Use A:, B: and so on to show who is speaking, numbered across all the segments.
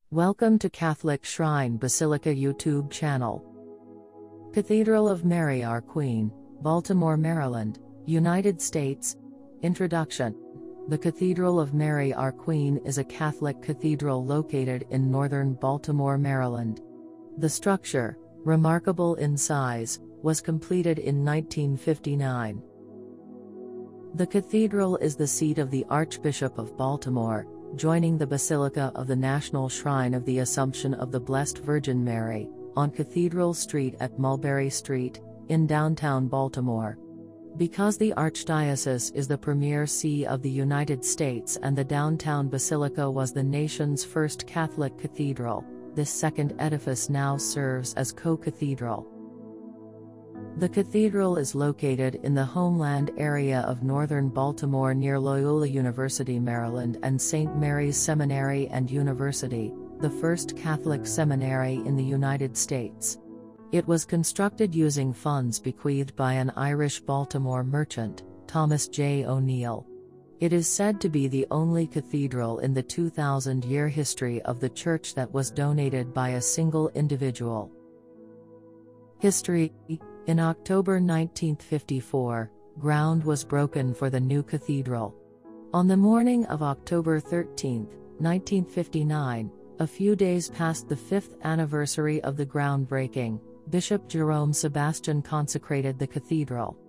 A: Welcome to Catholic Shrine Basilica YouTube channel. Cathedral of Mary Our Queen, Baltimore, Maryland, United States. Introduction. The Cathedral of Mary Our Queen is a Catholic cathedral located in northern Baltimore, Maryland. The structure, remarkable in size, was completed in 1959. The cathedral is the seat of the Archbishop of Baltimore, joining the Basilica of the National Shrine of the Assumption of the Blessed Virgin Mary, on Cathedral Street at Mulberry Street, in downtown Baltimore. Because the Archdiocese is the premier see of the United States and the downtown basilica was the nation's first Catholic cathedral, this second edifice now serves as co-cathedral. The cathedral is located in the Homeland area of northern Baltimore near Loyola University, Maryland and St. Mary's Seminary and University, the first Catholic seminary in the United States. It was constructed using funds bequeathed by an Irish Baltimore merchant, Thomas J. O'Neill. It is said to be the only cathedral in the 2,000-year history of the church that was donated by a single individual. History. In October 1954, ground was broken for the new cathedral. On the morning of October 13, 1959, a few days past the 5th anniversary of the groundbreaking, Bishop Jerome Sebastian consecrated the cathedral.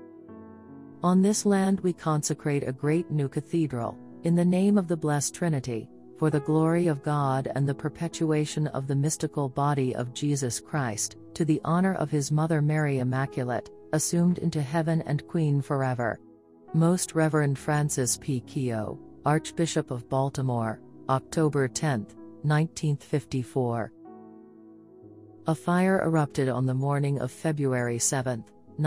A: On this land we consecrate a great new cathedral, in the name of the Blessed Trinity, for the glory of God and the perpetuation of the mystical body of Jesus Christ, to the honor of His Mother Mary Immaculate, assumed into heaven and Queen forever. Most Reverend Francis P. Keogh, Archbishop of Baltimore, October 10, 1954. A fire erupted on the morning of February 7,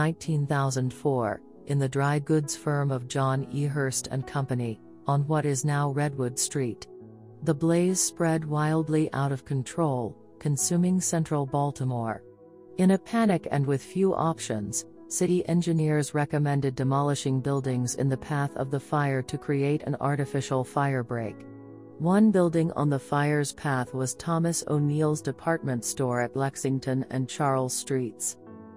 A: 1904, in the dry goods firm of John E. Hurst and Company, on what is now Redwood Street. The blaze spread wildly out of control, consuming central Baltimore. In a panic and with few options, city engineers recommended demolishing buildings in the path of the fire to create an artificial fire break. One building on the fire's path was Thomas O'Neill's department store at Lexington and Charles Streets.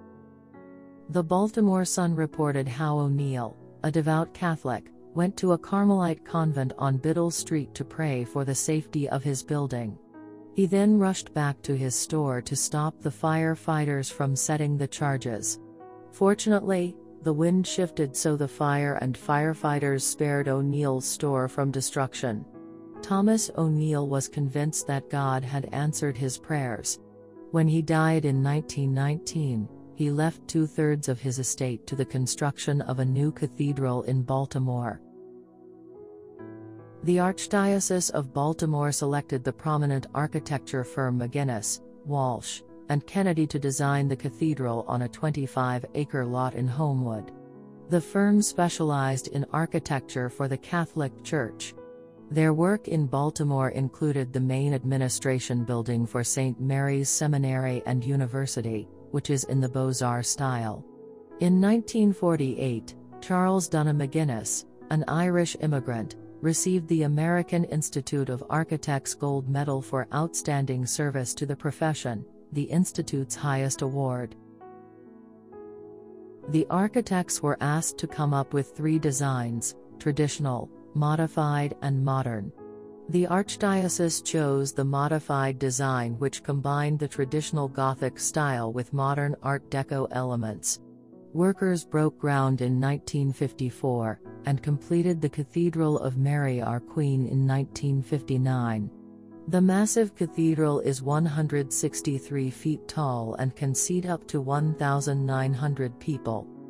A: The Baltimore Sun reported how O'Neill, a devout Catholic, went to a Carmelite convent on Biddle Street to pray for the safety of his building. He then rushed back to his store to stop the firefighters from setting the charges. Fortunately, the wind shifted so the fire and firefighters spared O'Neill's store from destruction. Thomas O'Neill was convinced that God had answered his prayers. When he died in 1919, he left 2/3 of his estate to the construction of a new cathedral in Baltimore. The Archdiocese of Baltimore selected the prominent architecture firm McGinnis, Walsh, and Kennedy to design the cathedral on a 25-acre lot in Homewood. The firm specialized in architecture for the Catholic Church. Their work in Baltimore included the main administration building for St. Mary's Seminary and University, which is in the Beaux-Arts style. In 1948, Charles Dunham McGinnis, an Irish immigrant, received the American Institute of Architects Gold Medal for outstanding service to the profession, the institute's highest award. The architects were asked to come up with 3 designs: traditional, modified and modern. The Archdiocese chose the modified design, which combined the traditional Gothic style with modern Art Deco elements. Workers broke ground in 1954, and completed the Cathedral of Mary Our Queen in 1959. The massive cathedral is 163 feet tall and can seat up to 1,900 people.